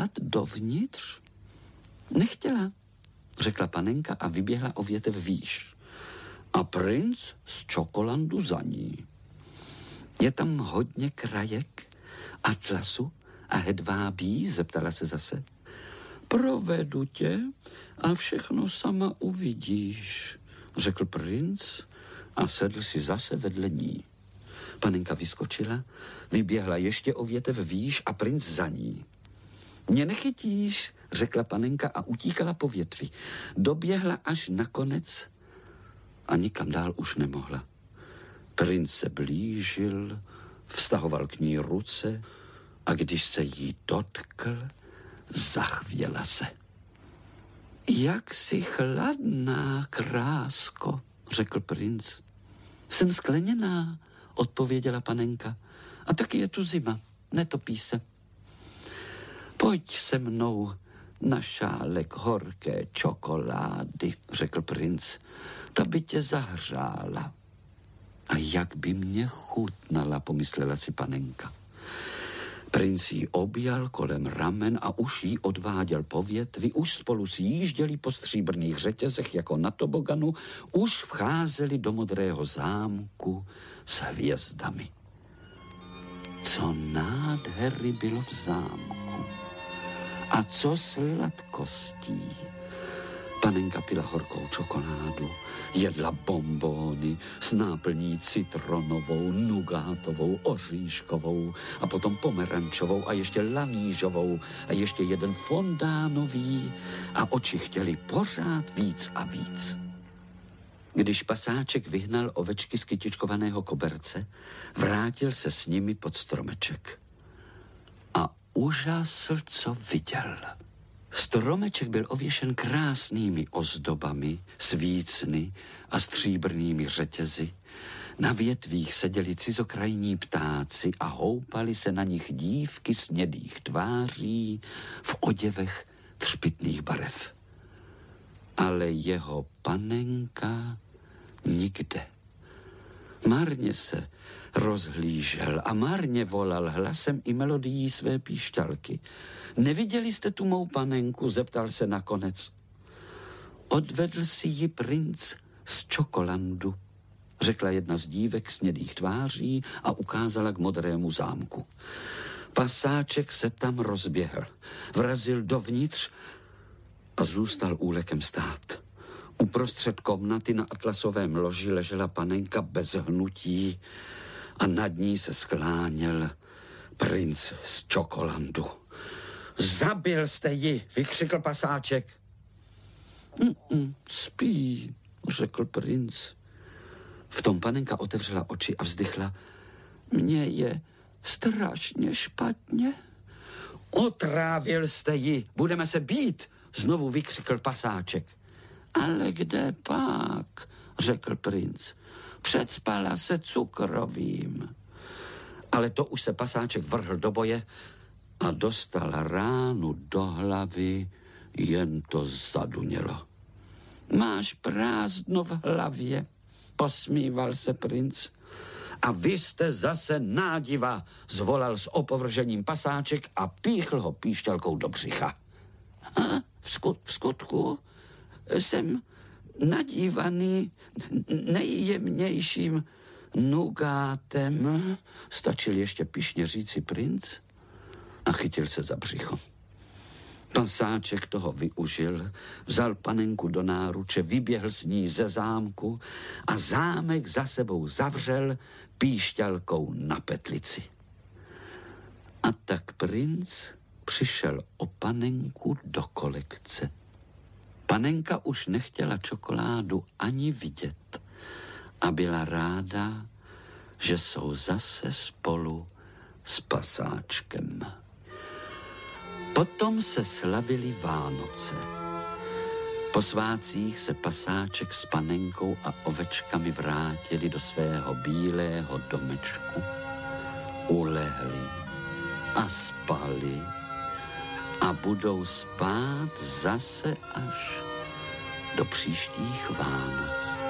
dostat dovnitř? Nechtěla, řekla panenka a vyběhla o větev výš. A princ z Čokolandu za ní. Je tam hodně krajek, atlasu a hedvábí, zeptala se zase. Provedu tě a všechno sama uvidíš, řekl princ a sedl si zase vedle ní. Panenka vyskočila, vyběhla ještě o větev výš a princ za ní. Mě nechytíš, řekla panenka a utíkala po větvi. Doběhla až na konec a nikam dál už nemohla. Princ se blížil, vztahoval k ní ruce a když se jí dotkl, zachvěla se. Jak jsi chladná, krásko, řekl princ. Jsem skleněná, odpověděla panenka. A taky je tu zima, netopí se. Pojď se mnou na šálek horké čokolády, řekl princ. Ta by tě zahřála. A jak by mě chutnala, pomyslela si panenka. Princ jí objal kolem ramen a už jí odváděl po větvi, už spolu sjížděli po stříbrných řetězech jako na toboganu, už vcházeli do modrého zámku s hvězdami. Co nádhery bylo v zámku a co sladkostí. Panenka pila horkou čokoládu, jedla bonbóny s náplní citronovou, nugátovou, oříškovou a potom pomerančovou a ještě lanížovou a ještě jeden fondánový a oči chtěli pořád víc a víc. Když pasáček vyhnal ovečky z kytičkovaného koberce, vrátil se s nimi pod stromeček. A užasl, co viděl. Stromeček byl ověšen krásnými ozdobami, svícny a stříbrnými řetězy. Na větvích seděli cizokrajní ptáci a houpali se na nich dívky snědých tváří v oděvech třpytných barev. Ale jeho panenka nikde. Marně se rozhlížel a marně volal hlasem i melodií své píšťalky. Neviděli jste tu mou panenku, zeptal se nakonec. Odvedl si ji princ z Čokolandu, řekla jedna z dívek snědých tváří a ukázala k modrému zámku. Pasáček se tam rozběhl, vrazil dovnitř a zůstal úlekem stát. Uprostřed komnaty na atlasovém loži ležela panenka bez hnutí a nad ní se skláněl princ z Čokolandu. Zabil jste ji, vykřikl pasáček. Spí, řekl princ. V tom panenka otevřela oči a vzdychla. Mně je strašně špatně. Otrávil jste ji, budeme se bít, znovu vykřikl pasáček. Ale kde pak, řekl princ. Předspala se cukrovým. Ale to už se pasáček vrhl do boje a dostal ránu do hlavy, jen to zadunělo. Máš prázdno v hlavě, posmíval se princ. A vy jste zase nádiva, zvolal s opovržením pasáček a píchl ho píšťalkou do břicha. A v skutku jsem nadívaný nejjemnějším nugátem, stačil ještě pyšně říci princ a chytil se za břicho. Pasáček toho využil, vzal panenku do náruče, vyběhl s ní ze zámku a zámek za sebou zavřel píšťalkou na petlici. A tak princ přišel o panenku do kolekce. Panenka už nechtěla čokoládu ani vidět a byla ráda, že jsou zase spolu s pasáčkem. Potom se slavily Vánoce. Po svátcích se pasáček s panenkou a ovečkami vrátili do svého bílého domečku. Ulehli a spali a budou spát zase až do příštích Vánoc.